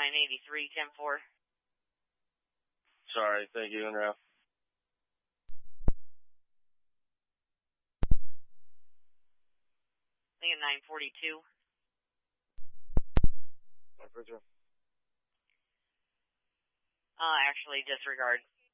983, 10-4. Sorry, thank you, Unreal. Lincoln 942. 942. Actually, disregard.